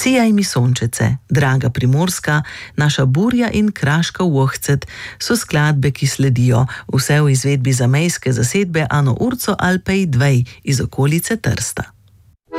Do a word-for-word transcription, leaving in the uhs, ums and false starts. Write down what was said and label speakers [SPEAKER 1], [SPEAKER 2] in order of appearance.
[SPEAKER 1] Sijaj mi sončece, Draga Primorska, Naša burja in Kraška Vohcet so skladbe, ki sledijo, vse v izvedbi zamejske zasedbe Ano Urco Alpej Dvej iz okolice Trsta.